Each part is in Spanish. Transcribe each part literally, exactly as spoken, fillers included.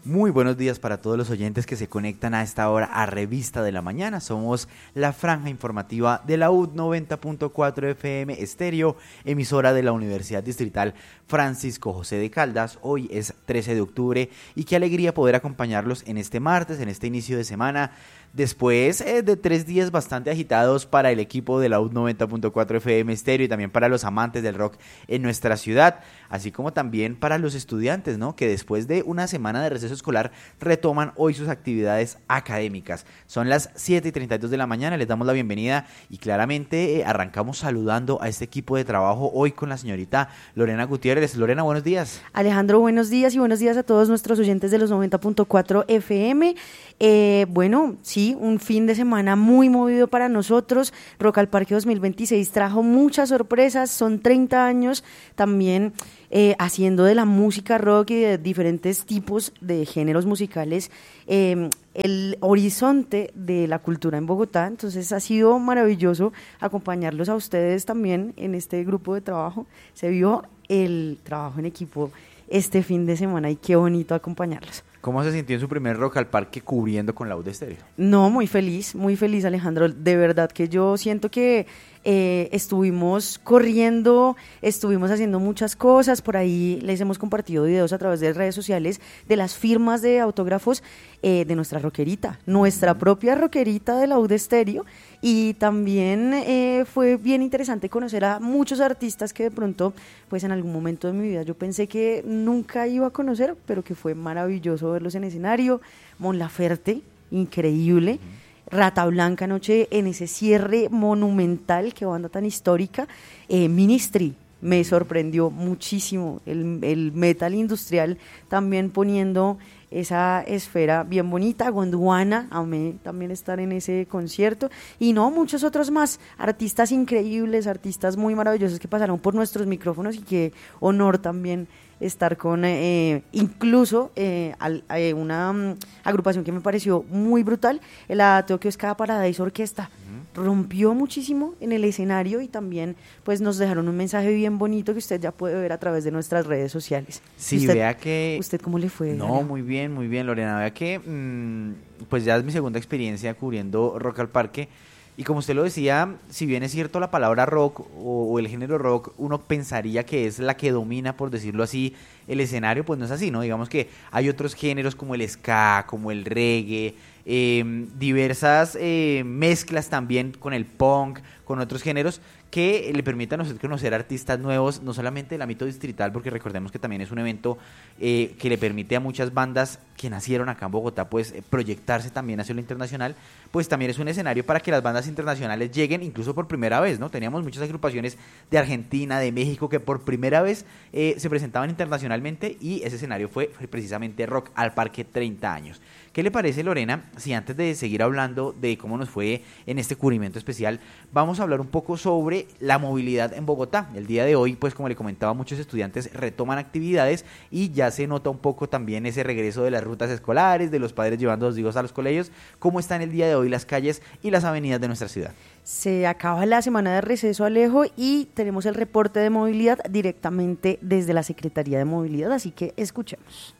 Muy buenos días para todos los oyentes que se conectan a esta hora a Revista de la Mañana. Somos la franja informativa de la U noventa punto cuatro F M Estéreo, emisora de la Universidad Distrital Francisco José de Caldas. Hoy es trece de octubre y qué alegría poder acompañarlos en este martes, en este inicio de semana. Después eh, de tres días bastante agitados para el equipo de la U noventa punto cuatro F M Estéreo y también para los amantes del rock en nuestra ciudad, así como también para los estudiantes, ¿no? Que después de una semana de receso escolar retoman hoy sus actividades académicas. Son las siete y treinta y dos de la mañana, les damos la bienvenida y claramente eh, arrancamos saludando a este equipo de trabajo hoy con la señorita Lorena Gutiérrez. Lorena, buenos días. Alejandro, buenos días y buenos días a todos nuestros oyentes de los noventa punto cuatro F M. Eh, bueno, sí, un fin de semana muy movido para nosotros. Rock al Parque dos mil veintiséis trajo muchas sorpresas, son treinta años también eh, haciendo de la música rock y de diferentes tipos de géneros musicales eh, el horizonte de la cultura en Bogotá. Entonces ha sido maravilloso acompañarlos a ustedes también en este grupo de trabajo. Se vio el trabajo en equipo este fin de semana y qué bonito acompañarlos. ¿Cómo se sintió en su primer Rock al Parque cubriendo con la U de Estéreo? No, muy feliz, muy feliz, Alejandro. De verdad que yo siento que eh, estuvimos corriendo, estuvimos haciendo muchas cosas. Por ahí les hemos compartido videos a través de redes sociales de las firmas de autógrafos eh, de nuestra rockerita, nuestra propia rockerita de la U de Estéreo. Y también eh, fue bien interesante conocer a muchos artistas que de pronto, pues en algún momento de mi vida yo pensé que nunca iba a conocer, pero que fue maravilloso verlos en escenario. Mon Laferte, increíble. Uh-huh. Rata Blanca anoche en ese cierre monumental, qué banda tan histórica. Eh, Ministry me sorprendió muchísimo, el, el metal industrial también poniendo esa esfera bien bonita. Gondwana, amé también estar en ese concierto, y no, muchos otros más, artistas increíbles, artistas muy maravillosos que pasaron por nuestros micrófonos, y qué honor también estar con eh, incluso eh, al, eh, una um, agrupación que me pareció muy brutal, la Tokyo Ska Paradise Orquesta. Uh-huh. Rompió muchísimo en el escenario y también pues nos dejaron un mensaje bien bonito que usted ya puede ver a través de nuestras redes sociales. Sí, usted, vea que... ¿Usted cómo le fue? No, Daria? muy bien, muy bien, Lorena. Vea que mmm, pues ya es mi segunda experiencia cubriendo Rock al Parque. Y como usted lo decía, si bien es cierto la palabra rock o, o el género rock, uno pensaría que es la que domina, por decirlo así, el escenario, pues no es así, ¿no? Digamos que hay otros géneros como el ska, como el reggae, eh, diversas eh, mezclas también con el punk, con otros géneros que le permitan a usted conocer artistas nuevos, no solamente del ámbito distrital, porque recordemos que también es un evento eh, que le permite a muchas bandas que nacieron acá en Bogotá, pues eh, proyectarse también hacia lo internacional, pues también es un escenario para que las bandas internacionales lleguen incluso por primera vez, ¿no? Teníamos muchas agrupaciones de Argentina, de México, que por primera vez eh, se presentaban internacionalmente, y ese escenario fue precisamente Rock al Parque treinta años. ¿Qué le parece, Lorena, si antes de seguir hablando de cómo nos fue en este cubrimiento especial, vamos a hablar un poco sobre la movilidad en Bogotá? El día de hoy, pues como le comentaba, muchos estudiantes retoman actividades y ya se nota un poco también ese regreso de las rutas escolares, de los padres llevando a los hijos a los colegios. ¿Cómo están el día de hoy las calles y las avenidas de nuestra ciudad? Se acaba la semana de receso, Alejo, y tenemos el reporte de movilidad directamente desde la Secretaría de Movilidad, así que escuchemos.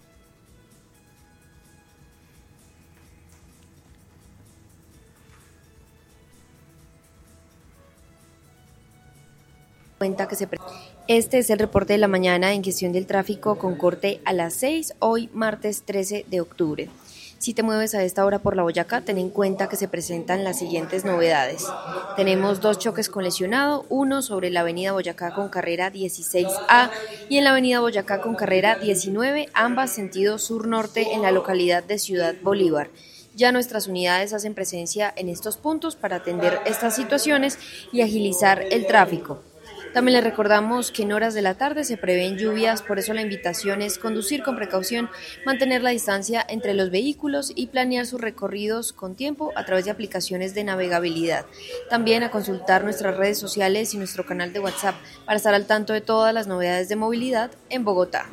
Que se pre- Este es el reporte de la mañana en gestión del tráfico con corte a las seis, hoy martes trece de octubre. Si te mueves a esta hora por la Boyacá, ten en cuenta que se presentan las siguientes novedades. Tenemos dos choques con lesionado, uno sobre la avenida Boyacá con carrera dieciséis A y en la avenida Boyacá con carrera diecinueve, ambas sentido sur-norte en la localidad de Ciudad Bolívar. Ya nuestras unidades hacen presencia en estos puntos para atender estas situaciones y agilizar el tráfico. También les recordamos que en horas de la tarde se prevén lluvias, por eso la invitación es conducir con precaución, mantener la distancia entre los vehículos y planear sus recorridos con tiempo a través de aplicaciones de navegabilidad. También a consultar nuestras redes sociales y nuestro canal de WhatsApp para estar al tanto de todas las novedades de movilidad en Bogotá.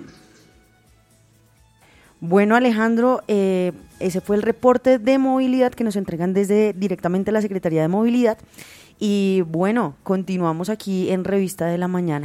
Bueno, Alejandro, eh, ese fue el reporte de movilidad que nos entregan desde directamente la Secretaría de Movilidad. Y bueno, continuamos aquí en Revista de la Mañana.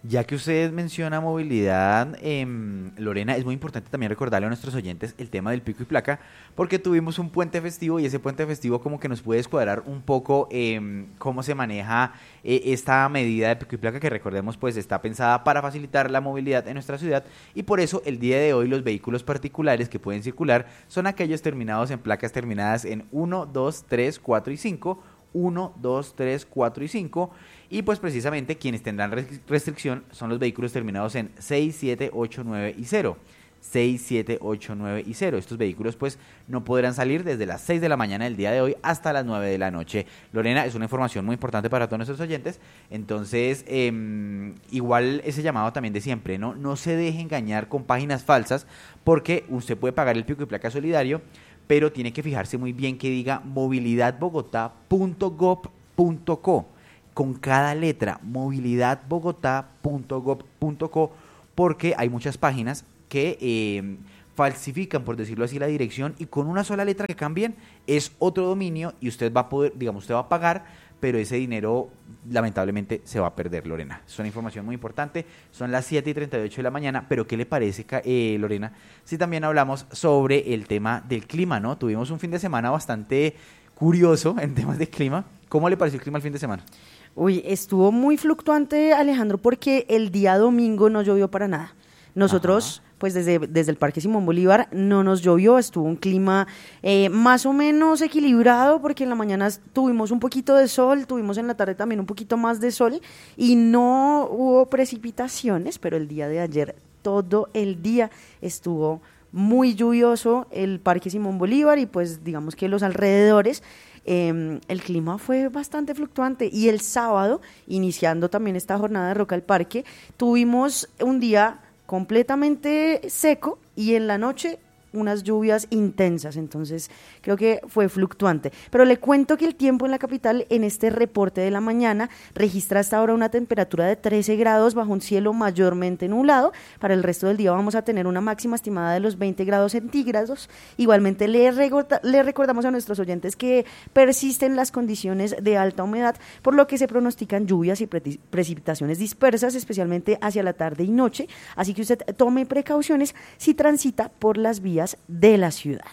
Ya que usted menciona movilidad, eh, Lorena, es muy importante también recordarle a nuestros oyentes el tema del pico y placa, porque tuvimos un puente festivo y ese puente festivo como que nos puede descuadrar un poco eh, cómo se maneja eh, esta medida de pico y placa, que recordemos pues está pensada para facilitar la movilidad en nuestra ciudad, y por eso el día de hoy los vehículos particulares que pueden circular son aquellos terminados en placas terminadas en uno, dos, tres, cuatro y cinco, uno, dos, tres, cuatro y cinco, y pues precisamente quienes tendrán restricción son los vehículos terminados en seis, siete, ocho, nueve y cero. seis, siete, ocho, nueve y cero. Estos vehículos pues no podrán salir desde las seis de la mañana del día de hoy hasta las nueve de la noche. Lorena, es una información muy importante para todos nuestros oyentes, entonces eh, igual ese llamado también de siempre, ¿no? No se deje engañar con páginas falsas, porque usted puede pagar el pico y placa solidario, pero tiene que fijarse muy bien que diga movilidad bogotá punto gov punto co, con cada letra, movilidad bogotá punto gov punto co, porque hay muchas páginas que eh, falsifican, por decirlo así, la dirección, y con una sola letra que cambien es otro dominio y usted va a poder, digamos, usted va a pagar, pero ese dinero lamentablemente se va a perder, Lorena. Es una información muy importante. Son las siete y treinta y ocho de la mañana, pero ¿qué le parece, eh, Lorena, si también hablamos sobre el tema del clima, ¿no? Tuvimos un fin de semana bastante curioso en temas de clima. ¿Cómo le pareció el clima el fin de semana? Uy, estuvo muy fluctuante, Alejandro, porque el día domingo no llovió para nada. Nosotros, Ajá. pues desde, desde el Parque Simón Bolívar no nos llovió, estuvo un clima eh, más o menos equilibrado, porque en la mañana tuvimos un poquito de sol, tuvimos en la tarde también un poquito más de sol y no hubo precipitaciones, pero el día de ayer todo el día estuvo muy lluvioso el Parque Simón Bolívar y pues digamos que los alrededores. Eh, el clima fue bastante fluctuante y el sábado, iniciando también esta jornada de Rock al Parque, tuvimos un día completamente seco y en la noche unas lluvias intensas, entonces creo que fue fluctuante. Pero le cuento que el tiempo en la capital en este reporte de la mañana registra hasta ahora una temperatura de trece grados bajo un cielo mayormente nublado. Para el resto del día vamos a tener una máxima estimada de los veinte grados centígrados. Igualmente le, recorda, le recordamos a nuestros oyentes que persisten las condiciones de alta humedad, por lo que se pronostican lluvias y pre- precipitaciones dispersas, especialmente hacia la tarde y noche, así que usted tome precauciones si transita por las vías de la ciudad.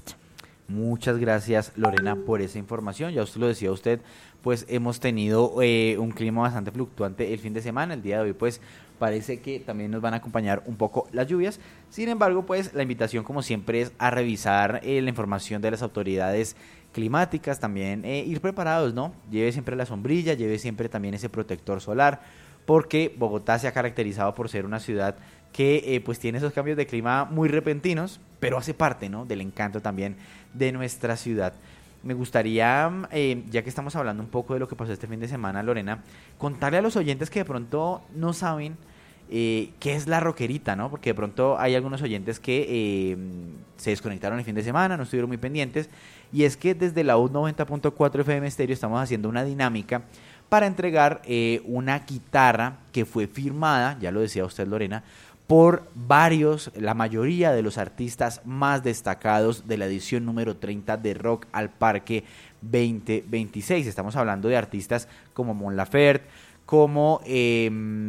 Muchas gracias, Lorena, por esa información. Ya usted lo decía usted, pues hemos tenido eh, un clima bastante fluctuante el fin de semana. El día de hoy pues parece que también nos van a acompañar un poco las lluvias. Sin embargo, pues la invitación como siempre es a revisar eh, la información de las autoridades climáticas, también eh, ir preparados, ¿no? Lleve siempre la sombrilla, lleve siempre también ese protector solar, porque Bogotá se ha caracterizado por ser una ciudad que eh, pues tiene esos cambios de clima muy repentinos, pero hace parte, ¿no?, del encanto también de nuestra ciudad. Me gustaría, eh, ya que estamos hablando un poco de lo que pasó este fin de semana, Lorena, contarle a los oyentes que de pronto no saben eh, qué es la rockerita, ¿no? Porque de pronto hay algunos oyentes que eh, se desconectaron el fin de semana, no estuvieron muy pendientes, y es que desde la U noventa punto cuatro F M Estéreo estamos haciendo una dinámica para entregar eh, una guitarra que fue firmada, ya lo decía usted, Lorena, por varios, la mayoría de los artistas más destacados de la edición número treinta de Rock al Parque veinte veintiséis. Estamos hablando de artistas como Mon Laferte, como eh,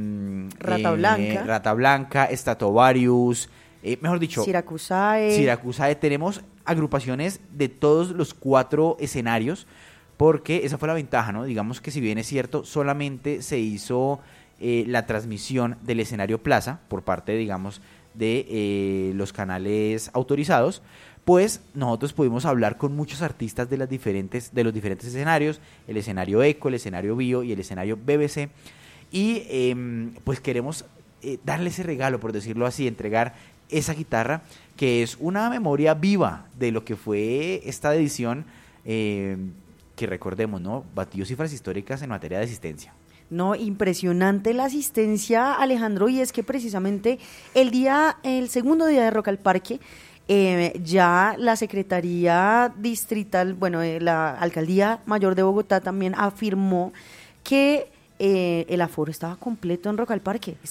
Rata eh, Blanca, Rata Blanca, Stratovarius, eh, mejor dicho, Siracusae. Siracusae. Tenemos agrupaciones de todos los cuatro escenarios, porque esa fue la ventaja, ¿no? Digamos que si bien es cierto, solamente se hizo Eh, la transmisión del escenario Plaza por parte, digamos, de eh, los canales autorizados, pues nosotros pudimos hablar con muchos artistas de las diferentes de los diferentes escenarios, el escenario Eco, el escenario Bio y el escenario B B C, y eh, pues queremos eh, darle ese regalo, por decirlo así, entregar esa guitarra que es una memoria viva de lo que fue esta edición, eh, que recordemos, ¿no?, batió cifras históricas en materia de asistencia. No, impresionante la asistencia, Alejandro, y es que precisamente el día, el segundo día de Rock al Parque, eh, ya la Secretaría Distrital, bueno, eh, la Alcaldía Mayor de Bogotá también afirmó que eh, el aforo estaba completo en Rock al Parque, estaba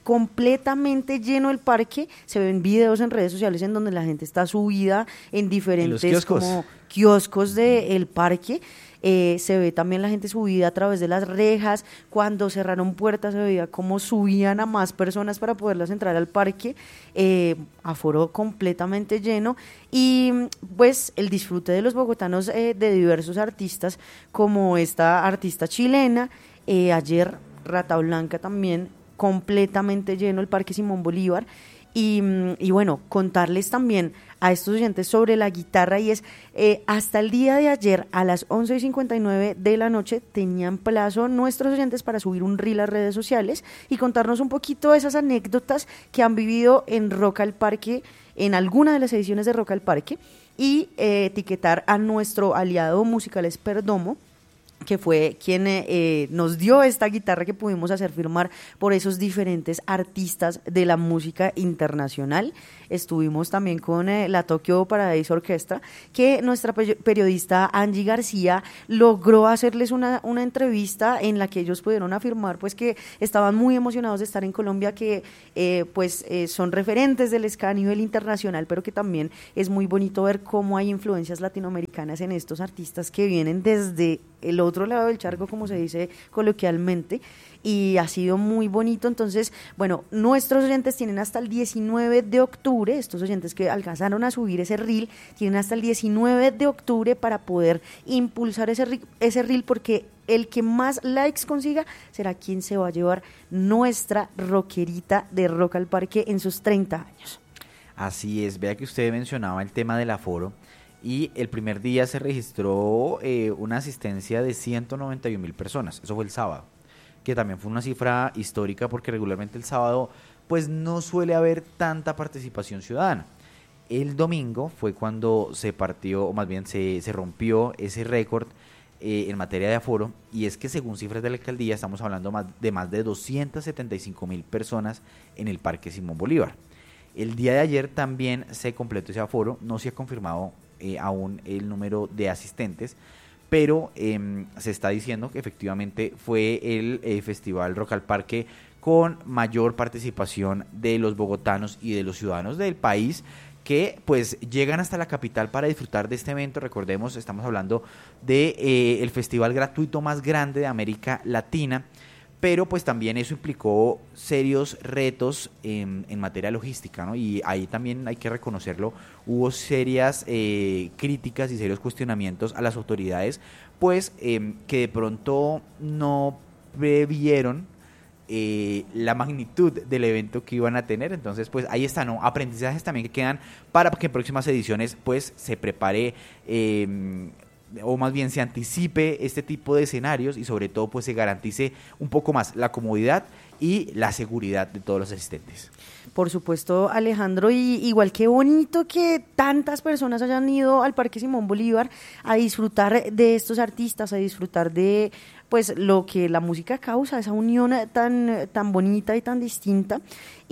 completamente lleno el parque. Se ven videos en redes sociales en donde la gente está subida en diferentes ¿En los kioscos? como kioscos del parque. Eh, se ve también la gente subida a través de las rejas. Cuando cerraron puertas se veía cómo subían a más personas para poderlas entrar al parque. Eh, aforo completamente lleno, y pues el disfrute de los bogotanos, eh, de diversos artistas, como esta artista chilena. Eh, ayer Rata Blanca también, completamente lleno el Parque Simón Bolívar. Y, y bueno, contarles también a estos oyentes sobre la guitarra, y es, eh, hasta el día de ayer a las once y cincuenta y nueve de la noche tenían plazo nuestros oyentes para subir un reel a redes sociales y contarnos un poquito de esas anécdotas que han vivido en Rock al Parque, en alguna de las ediciones de Rock al Parque, y eh, etiquetar a nuestro aliado Musicales Perdomo, que fue quien eh, nos dio esta guitarra que pudimos hacer firmar por esos diferentes artistas de la música internacional. Estuvimos también con eh, la Tokyo Paradise Orchestra, que nuestra pe- periodista Angie García logró hacerles una, una entrevista en la que ellos pudieron afirmar pues que estaban muy emocionados de estar en Colombia, que eh, pues eh, son referentes del ska a nivel internacional, pero que también es muy bonito ver cómo hay influencias latinoamericanas en estos artistas que vienen desde el otro lado del charco, como se dice coloquialmente, y ha sido muy bonito. Entonces, bueno, nuestros oyentes tienen hasta el diecinueve de octubre, estos oyentes que alcanzaron a subir ese reel, tienen hasta el diecinueve de octubre para poder impulsar ese, ese reel, porque el que más likes consiga será quien se va a llevar nuestra rockerita de Rock al Parque en sus treinta años. Así es, vea que usted mencionaba el tema del aforo. Y el primer día se registró eh, una asistencia de ciento noventa y un mil personas. Eso fue el sábado, que también fue una cifra histórica, porque regularmente el sábado pues no suele haber tanta participación ciudadana. El domingo fue cuando se partió, o más bien se, se rompió ese récord eh, en materia de aforo, y es que según cifras de la alcaldía estamos hablando más, de más de doscientas setenta y cinco mil personas en el Parque Simón Bolívar. El día de ayer también se completó ese aforo, no se ha confirmado Eh, aún el número de asistentes, pero eh, se está diciendo que efectivamente fue el eh, Festival Rock al Parque con mayor participación de los bogotanos y de los ciudadanos del país, que pues llegan hasta la capital para disfrutar de este evento. Recordemos, estamos hablando de eh, el festival gratuito más grande de América Latina, pero pues también eso implicó serios retos en, en materia logística, ¿no? Y ahí también hay que reconocerlo, hubo serias eh, críticas y serios cuestionamientos a las autoridades, pues eh, que de pronto no previeron eh, la magnitud del evento que iban a tener. Entonces pues ahí están, ¿no? Aprendizajes también que quedan para que en próximas ediciones pues se prepare eh, o más bien se anticipe este tipo de escenarios, y sobre todo pues se garantice un poco más la comodidad y la seguridad de todos los asistentes. Por supuesto, Alejandro, y igual que bonito que tantas personas hayan ido al Parque Simón Bolívar a disfrutar de estos artistas, a disfrutar de pues lo que la música causa, esa unión tan, tan bonita y tan distinta.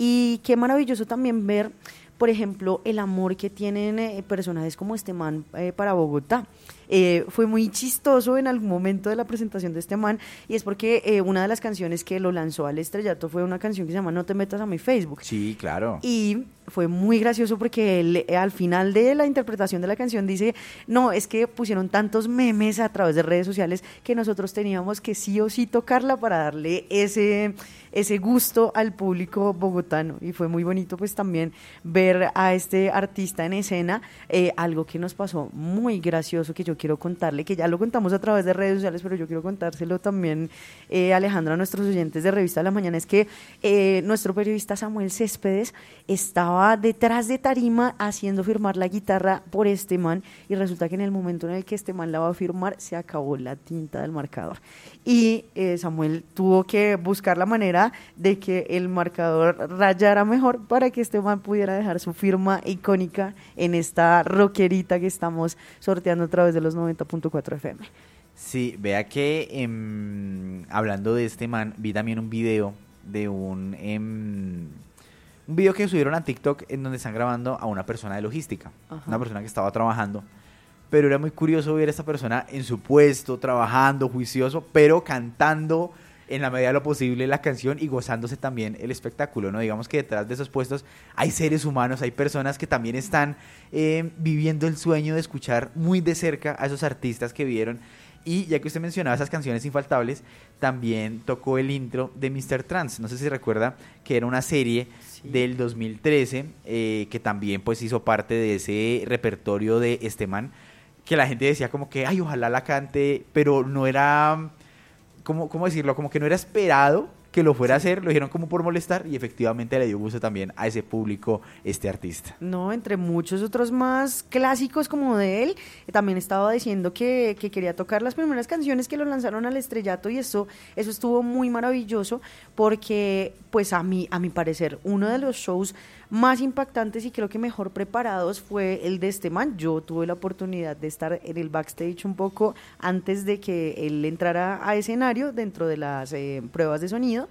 Y qué maravilloso también ver, por ejemplo, el amor que tienen eh, personajes como este man eh, para Bogotá. Eh, fue muy chistoso en algún momento de la presentación de este man, y es porque eh, una de las canciones que lo lanzó al estrellato fue una canción que se llama No te metas a mi Facebook. Sí, claro. Y fue muy gracioso porque él, eh, al final de la interpretación de la canción dice, no, es que pusieron tantos memes a través de redes sociales que nosotros teníamos que sí o sí tocarla para darle ese, ese gusto al público bogotano. Y fue muy bonito pues también ver a este artista en escena, eh, algo que nos pasó muy gracioso, que yo quiero contarle, que ya lo contamos a través de redes sociales, pero yo quiero contárselo también, eh, Alejandro, a nuestros oyentes de Revista de la Mañana. Es que eh, nuestro periodista Samuel Céspedes estaba detrás de tarima haciendo firmar la guitarra por este man, y resulta que en el momento en el que este man la va a firmar se acabó la tinta del marcador, y eh, Samuel tuvo que buscar la manera de que el marcador rayara mejor para que este man pudiera dejar su firma icónica en esta rockerita que estamos sorteando a través de los noventa punto cuatro F M. Sí, vea que eh, hablando de este man, vi también un video de un eh, un video que subieron a TikTok en donde están grabando a una persona de logística. Ajá. Una persona que estaba trabajando, pero era muy curioso ver a esta persona en su puesto, trabajando, juicioso, pero cantando en la medida de lo posible la canción y gozándose también el espectáculo, ¿no? Digamos que detrás de esos puestos hay seres humanos, hay personas que también están eh, viviendo el sueño de escuchar muy de cerca a esos artistas que vieron. Y ya que usted mencionaba esas canciones infaltables, también tocó el intro de míster Trance. No sé si recuerda que era una serie sí. del dos mil trece eh, que también pues hizo parte de ese repertorio de este man, que la gente decía como que, ay, ojalá la cante, pero no era, ¿cómo, cómo decirlo? Como que no era esperado que lo fuera sí. a hacer, lo dijeron como por molestar y efectivamente le dio gusto también a ese público este artista. No, entre muchos otros más clásicos como de él, también estaba diciendo que, que quería tocar las primeras canciones que lo lanzaron al estrellato y eso, eso estuvo muy maravilloso porque pues a mí, a mi parecer, uno de los shows más impactantes y creo que mejor preparados fue el de este man. Yo tuve la oportunidad de estar en el backstage un poco antes de que él entrara a escenario dentro de las eh, pruebas de sonido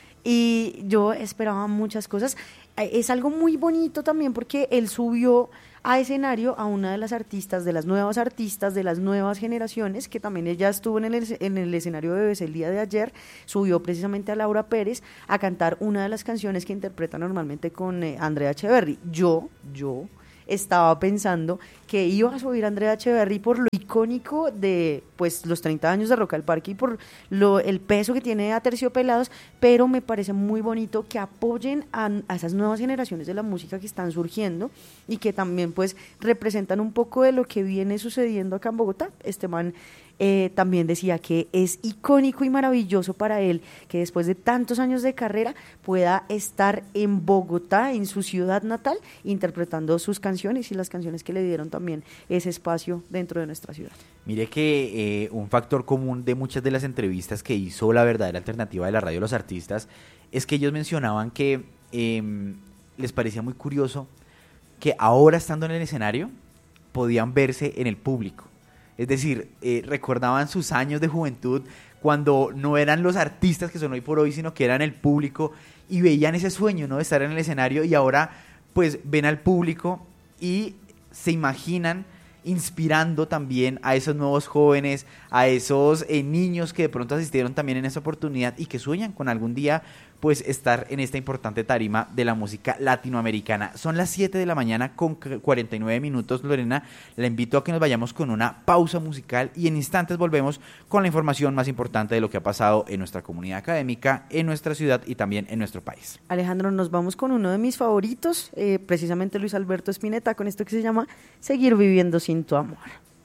y yo esperaba muchas cosas. Es algo muy bonito también porque él subió a escenario a una de las artistas, de las nuevas artistas, de las nuevas generaciones, que también ella estuvo en el, en el escenario de B B C el día de ayer, subió precisamente a Laura Pérez a cantar una de las canciones que interpreta normalmente con eh, Andrea Echeverry. Yo, yo estaba pensando que iba a subir a Andrea Echeverry por lo icónico de pues los treinta años de Rock al Parque y por lo, el peso que tiene Aterciopelados, pero me parece muy bonito que apoyen a, a esas nuevas generaciones de la música que están surgiendo y que también pues representan un poco de lo que viene sucediendo acá en Bogotá. Este man Eh, también decía que es icónico y maravilloso para él que después de tantos años de carrera pueda estar en Bogotá, en su ciudad natal, interpretando sus canciones y las canciones que le dieron también ese espacio dentro de nuestra ciudad. Mire que eh, un factor común de muchas de las entrevistas que hizo La Verdadera Alternativa de la Radio de los Artistas es que ellos mencionaban que eh, les parecía muy curioso que ahora estando en el escenario podían verse en el público. Es decir, eh, recordaban sus años de juventud cuando no eran los artistas que son hoy por hoy, sino que eran el público y veían ese sueño, ¿no?, de estar en el escenario y ahora pues ven al público y se imaginan inspirando también a esos nuevos jóvenes, a esos eh, niños que de pronto asistieron también en esa oportunidad y que sueñan con algún día pues estar en esta importante tarima de la música latinoamericana. Son las siete de la mañana con cuarenta y nueve minutos, Lorena. La invito a que nos vayamos con una pausa musical y en instantes volvemos con la información más importante de lo que ha pasado en nuestra comunidad académica, en nuestra ciudad y también en nuestro país. Alejandro, nos vamos con uno de mis favoritos, eh, precisamente Luis Alberto Spinetta, con esto que se llama Seguir viviendo sin tu amor.